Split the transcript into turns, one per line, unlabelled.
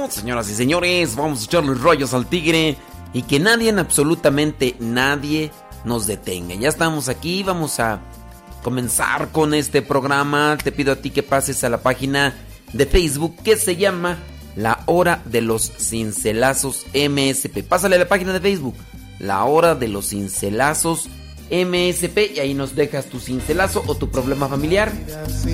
Señoras y señores, vamos a echarle rollos al tigre y que nadie, absolutamente nadie, nos detenga. Ya estamos aquí, vamos a comenzar con este programa. Te pido a ti que pases a la página de Facebook que se llama La Hora de los Cincelazos MSP. Pásale a la página de Facebook, La Hora de los Cincelazos MSP, y ahí nos dejas tu cincelazo o tu problema familiar.